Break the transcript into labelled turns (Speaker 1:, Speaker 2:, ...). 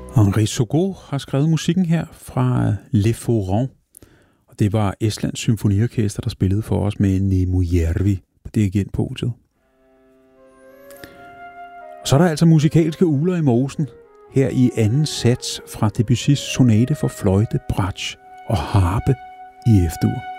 Speaker 1: Henri Sogo har skrevet musikken her fra Le Foran, og det var Estlands Symfoniorkester, der spillede for os med Nemo Järvi på dirigentpodiet. Så er der altså musikalske uler i mosen, her i anden sats fra Debussys sonate for fløjte, bratsch og harpe i F-dur.